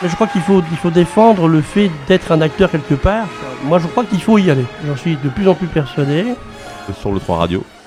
Mais je crois qu'il faut défendre le fait d'être un acteur quelque part. Moi, je crois qu'il faut y aller. J'en suis de plus en plus persuadé. Sur le 3 Radio.